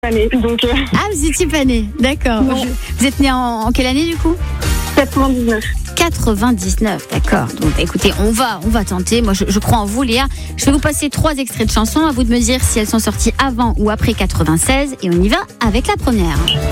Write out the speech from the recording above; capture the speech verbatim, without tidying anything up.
année. Donc, euh... Ah, vous étiez pas née, d'accord. Non. Je- Vous êtes née en, en quelle année du coup? quatre-vingt-dix-neuf. quatre-vingt-dix-neuf, d'accord. Donc écoutez, on va, on va tenter. Moi, je, je crois en vous, Léa. Je vais vous passer trois extraits de chansons. À vous de me dire si elles sont sorties avant ou après quatre-vingt-seize. Et on y va avec la première.